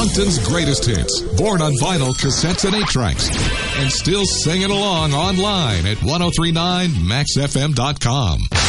Moncton's greatest hits, born on vinyl, cassettes, and 8-tracks. And still singing along online at 1039maxfm.com.